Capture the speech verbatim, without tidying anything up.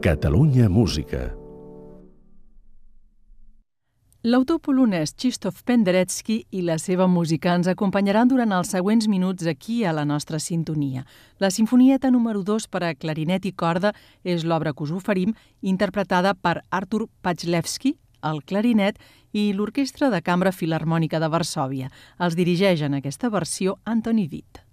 Catalunya Música. L'autor polonès Krzysztof Penderecki i la seva música ens acompanyaran durant els següents minuts aquí a la nostra sintonia. La Simfonieta número dos per a clarinet i corda és l'obra que us oferim, interpretada per Artur Pachlewski, al clarinet, i l'Orquestra de Cambra Filharmònica de Varsòvia. Els dirigeix en aquesta versió Antoni Witt.